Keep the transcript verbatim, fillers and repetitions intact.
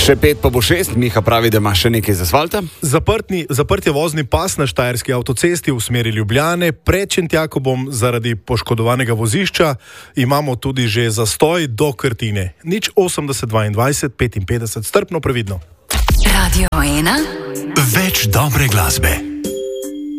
Še pet pa bo šest, Miha pravi, da ima še nekaj z asfalta. Zaprtni, zaprt je vozni pas na štajerski avtocesti v smeri Ljubljane, pred Šentjakobom zaradi poškodovanega vozišča, imamo tudi že zastoj do Krtine. Nič osemdeset dvaindvajset petinpetdeset, strpno previdno. Radio ena. Več dobre glasbe.